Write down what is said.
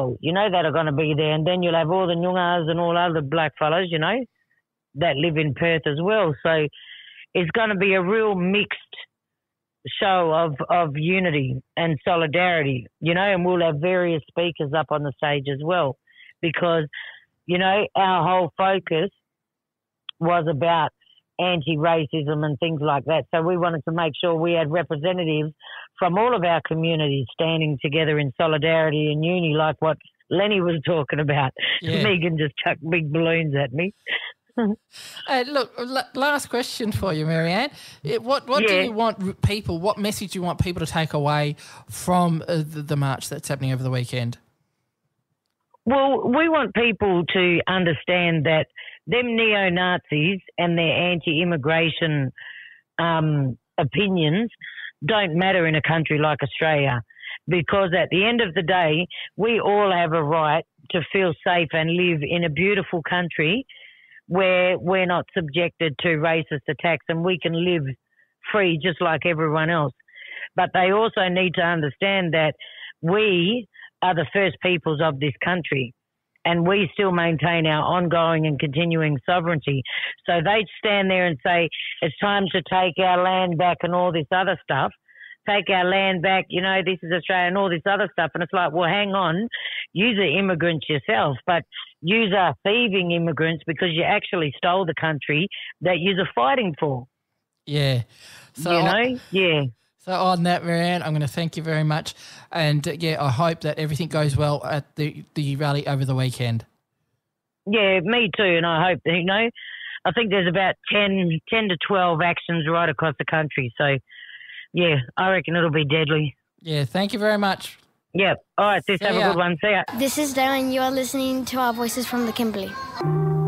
well, that are going to be there. And then you'll have all the Nyungas and all other black fellas, that live in Perth as well. So it's going to be a real mixed show of unity and solidarity, and we'll have various speakers up on the stage as well because, our whole focus was about anti-racism and things like that. So we wanted to make sure we had representatives from all of our communities standing together in solidarity and unity, like what Lenny was talking about. Yeah. Megan just chucked big balloons at me. Look, last question for you, Marianne. What do you want people, what message do you want people to take away from the march that's happening over the weekend? Well, we want people to understand that them neo-Nazis and their anti-immigration opinions don't matter in a country like Australia, because at the end of the day, we all have a right to feel safe and live in a beautiful country where we're not subjected to racist attacks and we can live free just like everyone else. But they also need to understand that we are the first peoples of this country and we still maintain our ongoing and continuing sovereignty. So they stand there and say, it's time to take our land back and all this other stuff. Take our land back, this is Australia and all this other stuff. And it's like, well, hang on, you are immigrants yourself, but you are thieving immigrants because you actually stole the country that you are fighting for. Yeah. So yeah. So on that, Marianne, I'm going to thank you very much. And, I hope that everything goes well at the rally over the weekend. Yeah, me too. And I hope that, I think there's about 10 to 12 actions right across the country. So, yeah, I reckon it'll be deadly. Yeah, thank you very much. Yeah. All right, sis, have a good one. See ya. This is Dale and you are listening to Our Voices from the Kimberley.